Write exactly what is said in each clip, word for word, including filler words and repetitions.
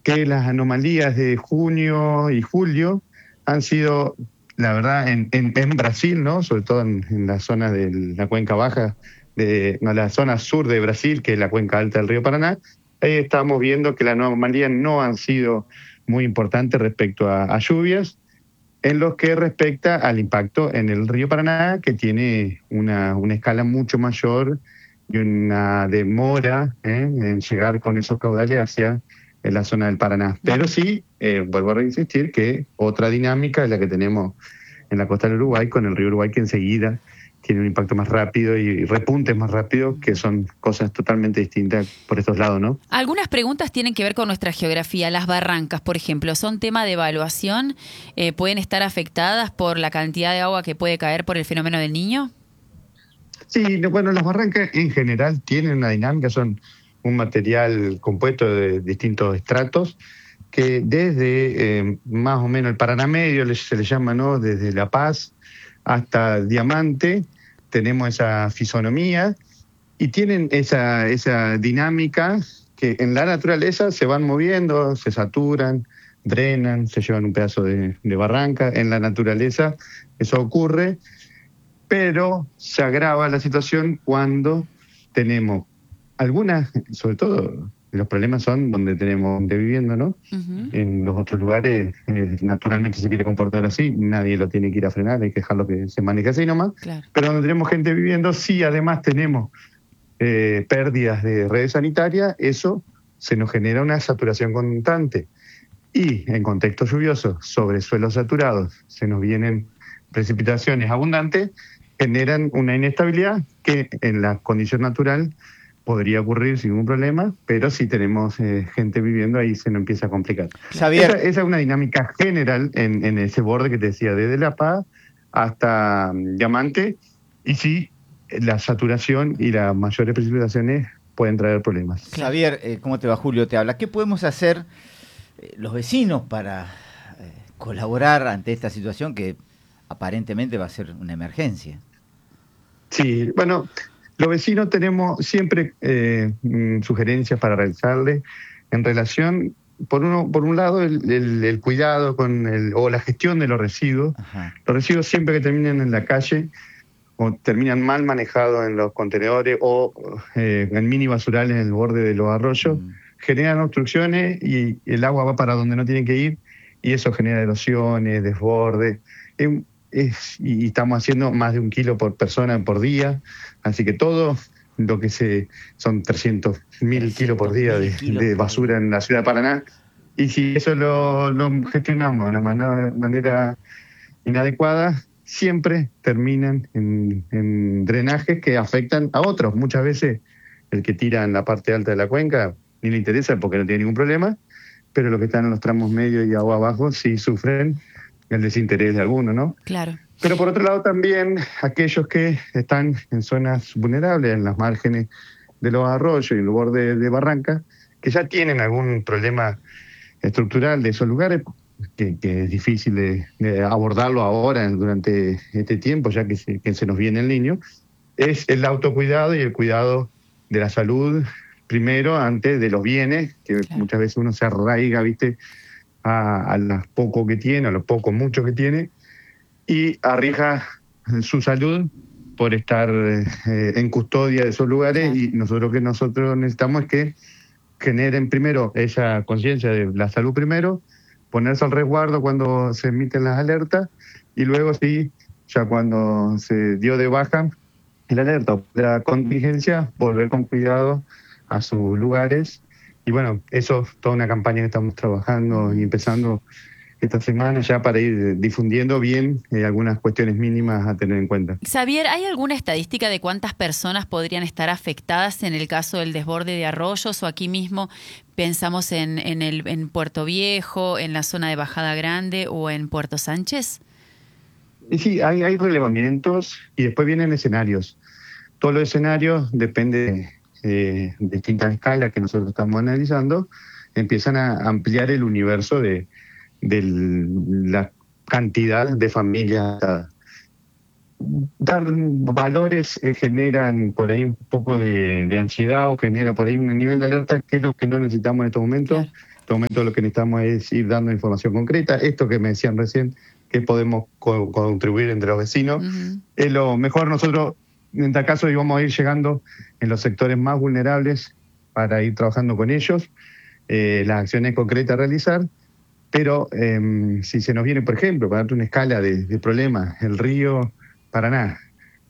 que las anomalías de junio y julio han sido, la verdad, en, en, en Brasil, ¿no? Sobre todo en, en la zona de la cuenca baja, de no, la zona sur de Brasil, que es la cuenca alta del río Paraná. Ahí estamos viendo que las anomalías no han sido muy importantes respecto a, a lluvias, en lo que respecta al impacto en el río Paraná, que tiene una, una escala mucho mayor y una demora ¿eh? en llegar con esos caudales hacia la zona del Paraná. Pero sí, eh, vuelvo a insistir que otra dinámica es la que tenemos en la costa del Uruguay, con el río Uruguay, que enseguida tiene un impacto más rápido y repuntes más rápidos, que son cosas totalmente distintas por estos lados, ¿no? Algunas preguntas tienen que ver con nuestra geografía. Las barrancas, por ejemplo, ¿son tema de evaluación? Eh, ¿Pueden estar afectadas por la cantidad de agua que puede caer por el fenómeno del Niño? Sí, bueno, las barrancas en general tienen una dinámica, son un material compuesto de distintos estratos, que desde eh, más o menos el Paraná Medio, se le llama, ¿no? Desde La Paz hasta Diamante, tenemos esa fisonomía y tienen esa, esa dinámica que en la naturaleza se van moviendo, se saturan, drenan, se llevan un pedazo de, de barranca. En la naturaleza eso ocurre, pero se agrava la situación cuando tenemos algunas, sobre todo los problemas son donde tenemos de vivienda, ¿no? Uh-huh. En los otros lugares, eh, naturalmente se quiere comportar así, nadie lo tiene que ir a frenar, hay que dejarlo que se maneje así nomás. Claro. Pero donde tenemos gente viviendo, sí, además tenemos eh, pérdidas de redes sanitarias, eso se nos genera una saturación constante. Y en contexto lluvioso, sobre suelos saturados, se nos vienen precipitaciones abundantes, generan una inestabilidad que en la condición natural podría ocurrir sin ningún problema, pero si tenemos eh, gente viviendo ahí se nos empieza a complicar. Xavier. Esa, esa es una dinámica general en, en ese borde que te decía, desde La Paz hasta um, Diamante, y sí, la saturación y las mayores precipitaciones pueden traer problemas. Xavier, eh, ¿cómo te va? Julio te habla. ¿Qué podemos hacer eh, los vecinos para eh, colaborar ante esta situación que aparentemente va a ser una emergencia? Sí, bueno, los vecinos tenemos siempre eh, sugerencias para realizarle en relación, por uno, por un lado, el, el, el cuidado con el, o la gestión de los residuos. Ajá. Los residuos siempre que terminan en la calle o terminan mal manejados en los contenedores o eh, en mini basurales en el borde de los arroyos, mm. generan obstrucciones y el agua va para donde no tiene que ir y eso genera erosiones, desbordes. Eh, Es, y estamos haciendo más de un kilo por persona por día, así que todo lo que se son trescientos mil kilos por día de, de basura en la ciudad de Paraná, y si eso lo, lo gestionamos de una manera, manera inadecuada, siempre terminan en, en drenajes que afectan a otros. Muchas veces el que tira en la parte alta de la cuenca ni le interesa porque no tiene ningún problema, pero los que están en los tramos medios y agua abajo sí sufren el desinterés de alguno, ¿no? Claro. Pero por otro lado también aquellos que están en zonas vulnerables, en las márgenes de los arroyos y en el borde de barrancas, que ya tienen algún problema estructural de esos lugares, que, que es difícil de, de abordarlo ahora durante este tiempo, ya que se, que se nos viene el niño, es el autocuidado y el cuidado de la salud primero antes de los bienes, que claro. muchas veces uno se arraiga, ¿viste?, a, a lo poco que tiene, a lo poco mucho que tiene, y arriesga su salud por estar eh, en custodia de esos lugares. Claro. Y nosotros que nosotros necesitamos es que generen primero esa conciencia de la salud primero, ponerse al resguardo cuando se emiten las alertas, y luego sí, ya cuando se dio de baja el alerta, la contingencia, volver con cuidado a sus lugares. Y bueno, eso es toda una campaña que estamos trabajando y empezando esta semana ya para ir difundiendo bien eh, algunas cuestiones mínimas a tener en cuenta. Xavier, ¿hay alguna estadística de cuántas personas podrían estar afectadas en el caso del desborde de arroyos? O aquí mismo pensamos en, en, el, en Puerto Viejo, en la zona de Bajada Grande o en Puerto Sánchez. Sí, hay, hay relevamientos y después vienen escenarios. Todos los escenarios dependen de eh, distintas escalas que nosotros estamos analizando, empiezan a ampliar el universo de, de la cantidad de familias. Dar valores eh, generan por ahí un poco de, de ansiedad o genera por ahí un nivel de alerta que es lo que no necesitamos en estos momentos. Claro. este momento lo que necesitamos es ir dando información concreta. Esto que me decían recién, que podemos co- contribuir entre los vecinos, uh-huh. es lo mejor. Nosotros, en tal caso, íbamos a ir llegando en los sectores más vulnerables para ir trabajando con ellos, eh, las acciones concretas a realizar, pero eh, si se nos viene, por ejemplo, para darte una escala de, de problemas, el río Paraná,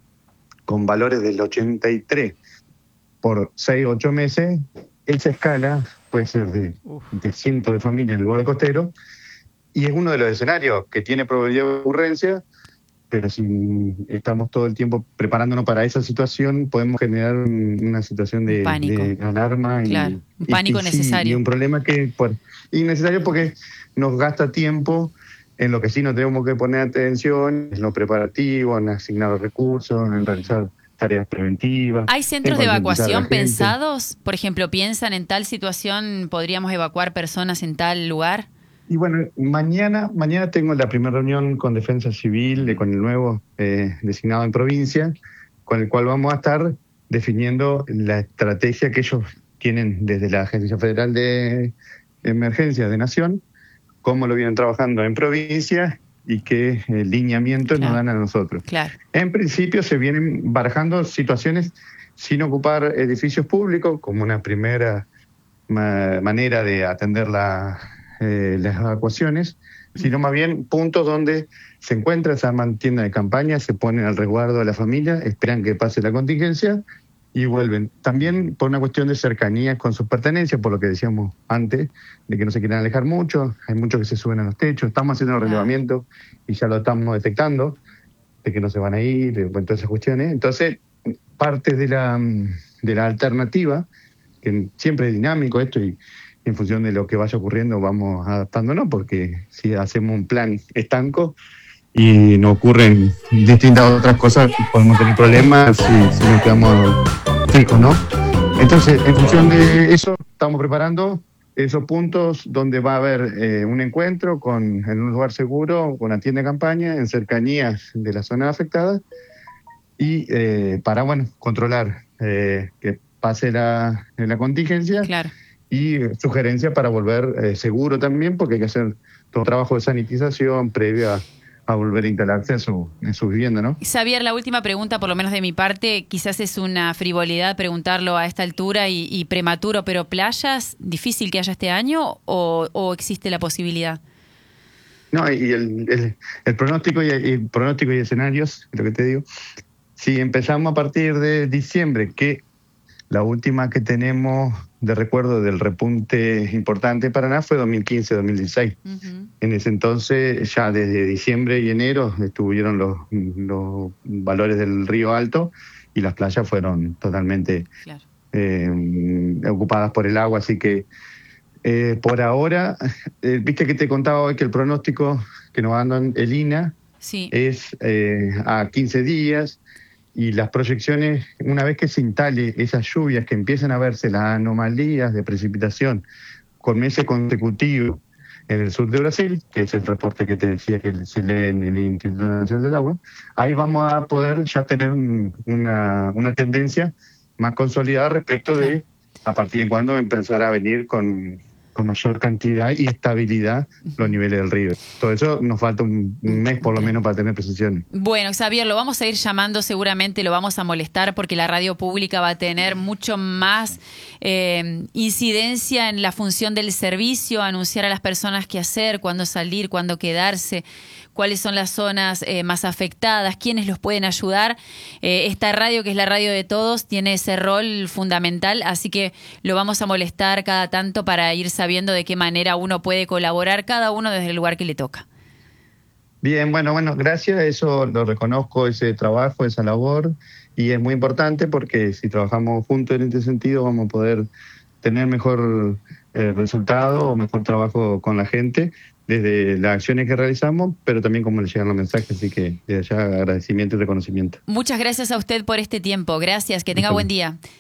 con valores del ochenta y tres por seis, ocho meses, esa escala puede ser de, de cientos de familias en el borde costero, y es uno de los escenarios que tiene probabilidad de ocurrencia, pero si estamos todo el tiempo preparándonos para esa situación, podemos generar una situación de, de alarma. Claro, y, un pánico y, necesario. Y un problema que pues, innecesario porque nos gasta tiempo en lo que sí nos tenemos que poner atención, en lo preparativo, en asignar los recursos, en realizar tareas preventivas. ¿Hay centros de evacuación pensados? Por ejemplo, ¿piensan en tal situación podríamos evacuar personas en tal lugar? Y bueno, mañana mañana tengo la primera reunión con Defensa Civil, con el nuevo eh, designado en provincia, con el cual vamos a estar definiendo la estrategia que ellos tienen desde la Agencia Federal de Emergencias de Nación, cómo lo vienen trabajando en provincia y qué eh, lineamientos claro. nos dan a nosotros. Claro. En principio se vienen barajando situaciones sin ocupar edificios públicos como una primera ma- manera de atender la... Eh, las evacuaciones, sino más bien puntos donde se encuentra esa tienda de campaña, se ponen al resguardo de la familia, esperan que pase la contingencia y vuelven. También por una cuestión de cercanía con sus pertenencias, por lo que decíamos antes, de que no se quieren alejar mucho, hay muchos que se suben a los techos, estamos haciendo el relevamiento y ya lo estamos detectando, de que no se van a ir, de bueno, todas esas cuestiones. Entonces, parte de la, de la alternativa, que siempre es dinámico esto y en función de lo que vaya ocurriendo vamos adaptándonos, porque si hacemos un plan estanco y no ocurren distintas otras cosas, podemos tener problemas si, si nos quedamos fijos, ¿no? Entonces, en función de eso, estamos preparando esos puntos donde va a haber eh, un encuentro con, en un lugar seguro, con una tienda de campaña, en cercanías de las zonas afectadas, y eh, para, bueno, controlar eh, que pase la, la contingencia. Claro. Y sugerencias para volver eh, seguro también, porque hay que hacer todo trabajo de sanitización previo a, a volver a instalarse en su, en su vivienda, ¿no? Xavier, la última pregunta, por lo menos de mi parte, quizás es una frivolidad preguntarlo a esta altura y, y prematuro, pero ¿playas difícil que haya este año o, o existe la posibilidad? No, y el, el, el pronóstico y el pronóstico y escenarios, lo que te digo, si empezamos a partir de diciembre, que la última que tenemos de recuerdo del repunte importante en Paraná fue dos mil quince dos mil dieciséis. Uh-huh. En ese entonces, ya desde diciembre y enero, estuvieron los, los valores del río alto y las playas fueron totalmente claro. eh, ocupadas por el agua. Así que, eh, por ahora, eh, viste que te contaba hoy que el pronóstico que nos mandan el I N A sí. es eh, a quince días. Y las proyecciones, una vez que se instale esas lluvias, que empiezan a verse las anomalías de precipitación con meses consecutivos en el sur de Brasil, que es el reporte que te decía que se lee en el Instituto Nacional del Agua, ahí vamos a poder ya tener un, una, una tendencia más consolidada respecto de a partir de cuándo empezará a venir con... con mayor cantidad y estabilidad los niveles del río. Todo eso nos falta un mes por lo menos para tener precisiones. Bueno, Xavier, lo vamos a ir llamando seguramente, lo vamos a molestar porque la radio pública va a tener mucho más eh, incidencia en la función del servicio, anunciar a las personas qué hacer, cuándo salir, cuándo quedarse, cuáles son las zonas eh, más afectadas, quiénes los pueden ayudar. Eh, esta radio, que es la radio de todos, tiene ese rol fundamental, así que lo vamos a molestar cada tanto para ir sabiendo de qué manera uno puede colaborar, cada uno desde el lugar que le toca. Bien, bueno, bueno, gracias, eso lo reconozco, ese trabajo, esa labor, y es muy importante porque si trabajamos juntos en este sentido vamos a poder tener mejor eh, resultado o mejor trabajo con la gente, desde las acciones que realizamos, pero también cómo le llegan los mensajes, así que desde allá agradecimiento y reconocimiento. Muchas gracias a usted por este tiempo, gracias, que tenga buen día. Gracias.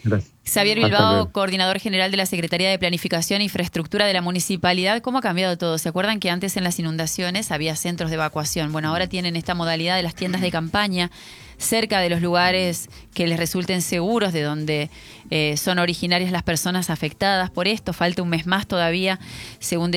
Xavier Bilbao, coordinador general de la Secretaría de Planificación e Infraestructura de la Municipalidad. ¿Cómo ha cambiado todo? ¿Se acuerdan que antes en las inundaciones había centros de evacuación? Bueno, ahora tienen esta modalidad de las tiendas de campaña cerca de los lugares que les resulten seguros, de donde eh, son originarias las personas afectadas por esto. Falta un mes más todavía, según